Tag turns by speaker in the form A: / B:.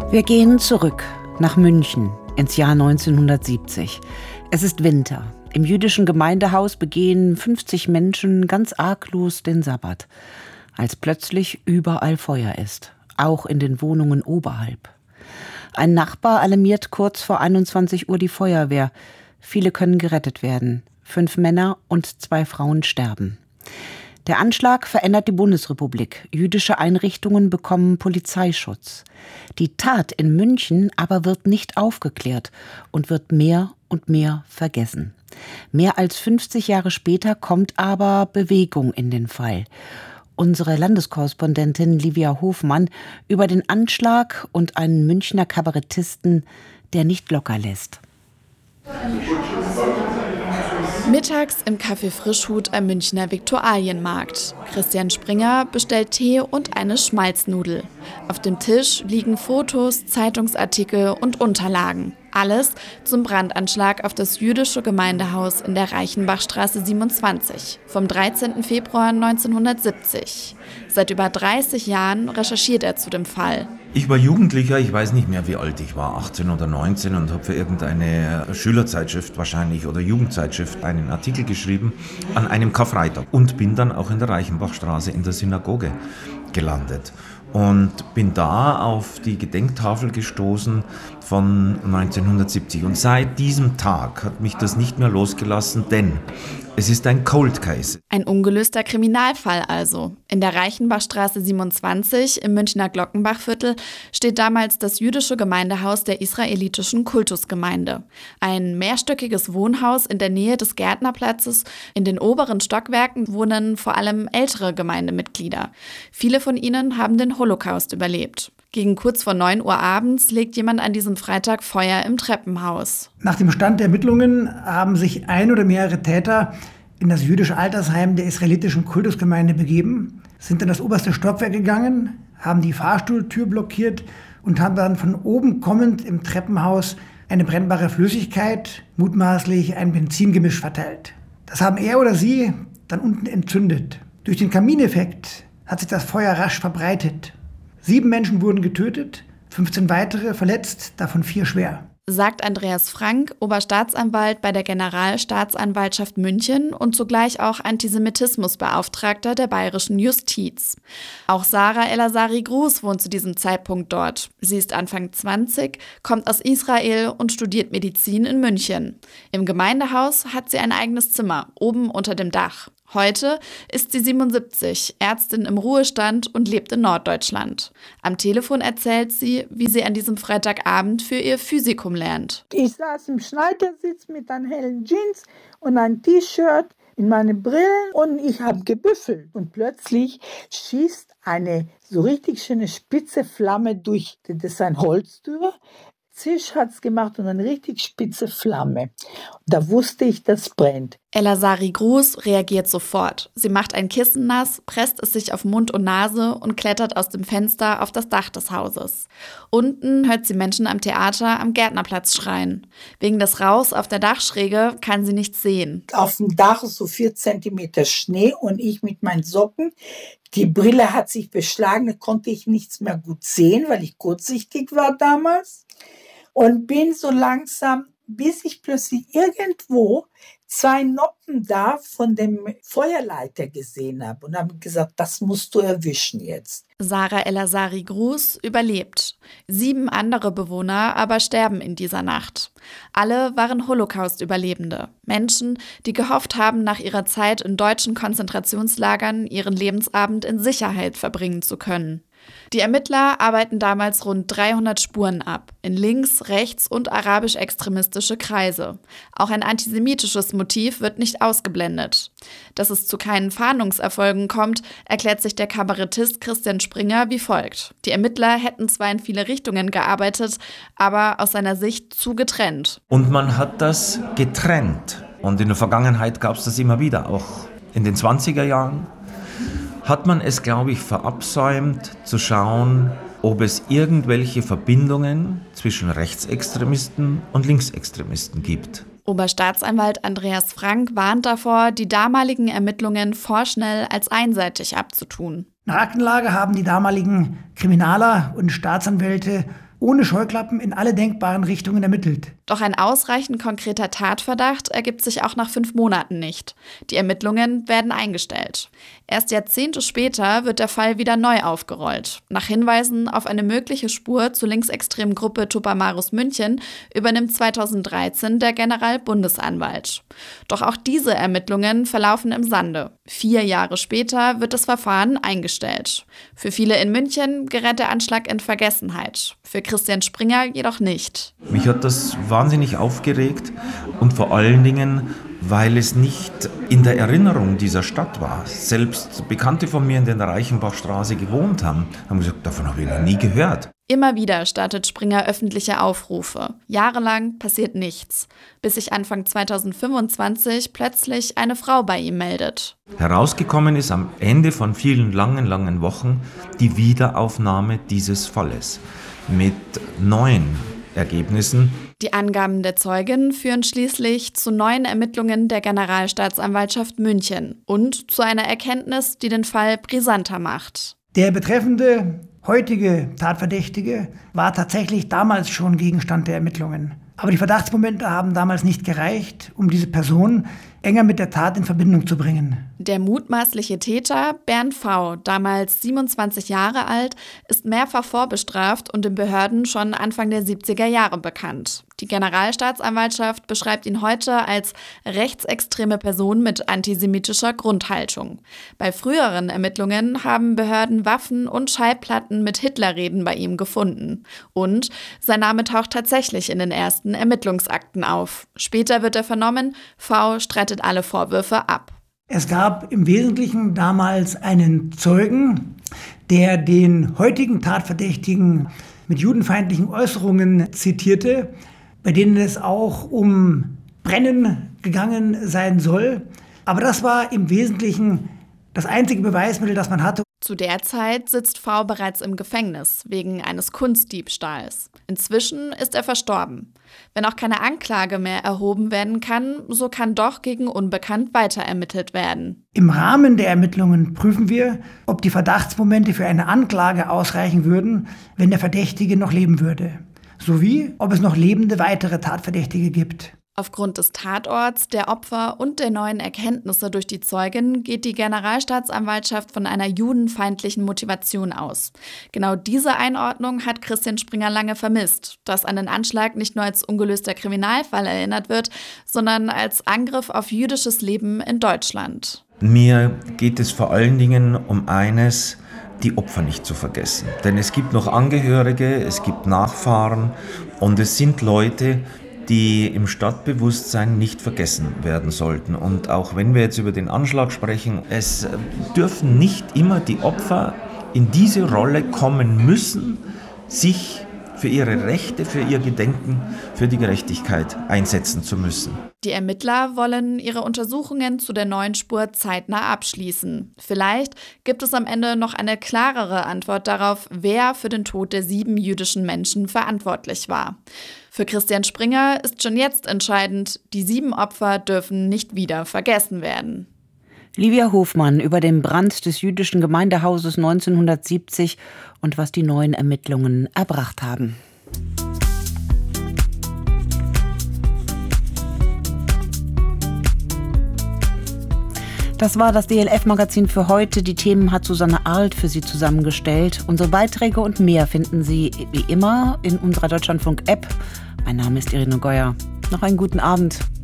A: Wir gehen zurück nach München ins Jahr 1970. Es ist Winter. Im jüdischen Gemeindehaus begehen 50 Menschen ganz arglos den Sabbat, als plötzlich überall Feuer ist, auch in den Wohnungen oberhalb. Ein Nachbar alarmiert kurz vor 21 Uhr die Feuerwehr. Viele können gerettet werden. 5 Männer und 2 Frauen sterben. Der Anschlag verändert die Bundesrepublik. Jüdische Einrichtungen bekommen Polizeischutz. Die Tat in München aber wird nicht aufgeklärt und wird mehr und mehr vergessen. Mehr als 50 Jahre später kommt aber Bewegung in den Fall. Unsere Landeskorrespondentin Livia Hofmann über den Anschlag und einen Münchner Kabarettisten, der nicht locker lässt.
B: Mittags im Café Frischhut am Münchner Viktualienmarkt. Christian Springer bestellt Tee und eine Schmalznudel. Auf dem Tisch liegen Fotos, Zeitungsartikel und Unterlagen. Alles zum Brandanschlag auf das jüdische Gemeindehaus in der Reichenbachstraße 27 vom 13. Februar 1970. Seit über 30 Jahren recherchiert er zu dem Fall.
C: Ich war Jugendlicher, ich weiß nicht mehr, wie alt ich war, 18 oder 19, und habe für irgendeine Schülerzeitschrift wahrscheinlich oder Jugendzeitschrift einen Artikel geschrieben an einem Karfreitag und bin dann auch in der Reichenbachstraße in der Synagoge gelandet. Und bin da auf die Gedenktafel gestoßen von 1970. Und seit diesem Tag hat mich das nicht mehr losgelassen, denn es ist ein Cold Case.
B: Ein ungelöster Kriminalfall also. In der Reichenbachstraße 27 im Münchner Glockenbachviertel steht damals das jüdische Gemeindehaus der israelitischen Kultusgemeinde. Ein mehrstöckiges Wohnhaus in der Nähe des Gärtnerplatzes. In den oberen Stockwerken wohnen vor allem ältere Gemeindemitglieder. Viele von ihnen haben den Holocaust überlebt. Gegen kurz vor 9 Uhr abends legt jemand an diesem Freitag Feuer im Treppenhaus.
D: Nach dem Stand der Ermittlungen haben sich ein oder mehrere Täter in das jüdische Altersheim der israelitischen Kultusgemeinde begeben, sind in das oberste Stockwerk gegangen, haben die Fahrstuhltür blockiert und haben dann von oben kommend im Treppenhaus eine brennbare Flüssigkeit, mutmaßlich ein Benzingemisch, verteilt. Das haben er oder sie dann unten entzündet. Durch den Kamineffekt hat sich das Feuer rasch verbreitet. 7 Menschen wurden getötet, 15 weitere verletzt, davon 4 schwer.
B: Sagt Andreas Frank, Oberstaatsanwalt bei der Generalstaatsanwaltschaft München und zugleich auch Antisemitismusbeauftragter der bayerischen Justiz. Auch Sarah El-Azari-Gruß wohnt zu diesem Zeitpunkt dort. Sie ist Anfang 20, kommt aus Israel und studiert Medizin in München. Im Gemeindehaus hat sie ein eigenes Zimmer, oben unter dem Dach. Heute ist sie 77, Ärztin im Ruhestand und lebt in Norddeutschland. Am Telefon erzählt sie, wie sie an diesem Freitagabend für ihr Physikum lernt.
E: Ich saß im Schneidersitz mit einem hellen Jeans und einem T-Shirt in meine Brillen und ich habe gebüffelt. Und plötzlich schießt eine so richtig schöne spitze Flamme durch. Das ist ein Holztür. Zisch hat's gemacht und eine richtig spitze Flamme. Da wusste ich, das brennt.
B: El-Azari-Gruß reagiert sofort. Sie macht ein Kissen nass, presst es sich auf Mund und Nase und klettert aus dem Fenster auf das Dach des Hauses. Unten hört sie Menschen am Theater am Gärtnerplatz schreien. Wegen des Rauchs auf der Dachschräge kann sie nichts sehen.
E: Auf dem Dach ist so 4 Zentimeter Schnee und ich mit meinen Socken. Die Brille hat sich beschlagen, da konnte ich nichts mehr gut sehen, weil ich kurzsichtig war damals. Und bin so langsam, bis ich plötzlich irgendwo 2 Noppen da von dem Feuerleiter gesehen habe und habe gesagt, das musst du erwischen jetzt.
B: Sarah El-Azari-Gruß überlebt. 7 andere Bewohner aber sterben in dieser Nacht. Alle waren Holocaust-Überlebende. Menschen, die gehofft haben, nach ihrer Zeit in deutschen Konzentrationslagern ihren Lebensabend in Sicherheit verbringen zu können. Die Ermittler arbeiten damals rund 300 Spuren ab, in links-, rechts- und arabisch-extremistische Kreise. Auch ein antisemitisches Motiv wird nicht ausgeblendet. Dass es zu keinen Fahndungserfolgen kommt, erklärt sich der Kabarettist Christian Springer wie folgt. Die Ermittler hätten zwar in viele Richtungen gearbeitet, aber aus seiner Sicht zu getrennt.
C: Und man hat das getrennt. Und in der Vergangenheit gab es das immer wieder, auch in den 20er Jahren. Hat man es, glaube ich, verabsäumt zu schauen, ob es irgendwelche Verbindungen zwischen Rechtsextremisten und Linksextremisten gibt.
B: Oberstaatsanwalt Andreas Frank warnt davor, die damaligen Ermittlungen vorschnell als einseitig abzutun.
D: Nach Aktenlage haben die damaligen Kriminaler und Staatsanwälte ohne Scheuklappen in alle denkbaren Richtungen ermittelt.
B: Doch ein ausreichend konkreter Tatverdacht ergibt sich auch nach 5 Monaten nicht. Die Ermittlungen werden eingestellt. Erst Jahrzehnte später wird der Fall wieder neu aufgerollt. Nach Hinweisen auf eine mögliche Spur zur linksextremen Gruppe Tupamaros München übernimmt 2013 der Generalbundesanwalt. Doch auch diese Ermittlungen verlaufen im Sande. 4 Jahre später wird das Verfahren eingestellt. Für viele in München gerät der Anschlag in Vergessenheit. Für Christian Springer jedoch nicht.
C: Mich hat das wahnsinnig aufgeregt und vor allen Dingen, weil es nicht in der Erinnerung dieser Stadt war. Selbst Bekannte von mir, die in der Reichenbachstraße gewohnt haben gesagt, davon habe ich noch nie gehört.
B: Immer wieder startet Springer öffentliche Aufrufe. Jahrelang passiert nichts, bis sich Anfang 2025 plötzlich eine Frau bei ihm meldet.
C: Herausgekommen ist am Ende von vielen langen Wochen die Wiederaufnahme dieses Falles mit neuen Ergebnissen.
B: Die Angaben der Zeugin führen schließlich zu neuen Ermittlungen der Generalstaatsanwaltschaft München und zu einer Erkenntnis, die den Fall brisanter macht.
D: Der betreffende heutige Tatverdächtige war tatsächlich damals schon Gegenstand der Ermittlungen. Aber die Verdachtsmomente haben damals nicht gereicht, um diese Person enger mit der Tat in Verbindung zu bringen.
B: Der mutmaßliche Täter, Bernd V., damals 27 Jahre alt, ist mehrfach vorbestraft und den Behörden schon Anfang der 70er Jahre bekannt. Die Generalstaatsanwaltschaft beschreibt ihn heute als rechtsextreme Person mit antisemitischer Grundhaltung. Bei früheren Ermittlungen haben Behörden Waffen und Schallplatten mit Hitlerreden bei ihm gefunden. Und sein Name taucht tatsächlich in den ersten Ermittlungsakten auf. Später wird er vernommen, V. streitet alle Vorwürfe ab.
D: Es gab im Wesentlichen damals einen Zeugen, der den heutigen Tatverdächtigen mit judenfeindlichen Äußerungen zitierte, bei denen es auch um Brennen gegangen sein soll. Aber das war im Wesentlichen das einzige Beweismittel, das man hatte.
B: Zu der Zeit sitzt V. bereits im Gefängnis wegen eines Kunstdiebstahls. Inzwischen ist er verstorben. Wenn auch keine Anklage mehr erhoben werden kann, so kann doch gegen Unbekannt weiter ermittelt werden.
D: Im Rahmen der Ermittlungen prüfen wir, ob die Verdachtsmomente für eine Anklage ausreichen würden, wenn der Verdächtige noch leben würde. Sowie, ob es noch lebende weitere Tatverdächtige gibt.
B: Aufgrund des Tatorts, der Opfer und der neuen Erkenntnisse durch die Zeugin geht die Generalstaatsanwaltschaft von einer judenfeindlichen Motivation aus. Genau diese Einordnung hat Christian Springer lange vermisst, dass an den Anschlag nicht nur als ungelöster Kriminalfall erinnert wird, sondern als Angriff auf jüdisches Leben in Deutschland.
C: Mir geht es vor allen Dingen um eines: die Opfer nicht zu vergessen. Denn es gibt noch Angehörige, es gibt Nachfahren und es sind Leute, die im Stadtbewusstsein nicht vergessen werden sollten. Und auch wenn wir jetzt über den Anschlag sprechen, es dürfen nicht immer die Opfer in diese Rolle kommen müssen, sich für ihre Rechte, für ihr Gedenken, für die Gerechtigkeit einsetzen zu müssen.
B: Die Ermittler wollen ihre Untersuchungen zu der neuen Spur zeitnah abschließen. Vielleicht gibt es am Ende noch eine klarere Antwort darauf, wer für den Tod der 7 jüdischen Menschen verantwortlich war. Für Christian Springer ist schon jetzt entscheidend, die 7 Opfer dürfen nicht wieder vergessen werden.
A: Livia Hofmann über den Brand des jüdischen Gemeindehauses 1970 und was die neuen Ermittlungen erbracht haben. Das war das DLF-Magazin für heute. Die Themen hat Susanne Arlt für Sie zusammengestellt. Unsere Beiträge und mehr finden Sie wie immer in unserer Deutschlandfunk-App. Mein Name ist Irene Geuer. Noch einen guten Abend.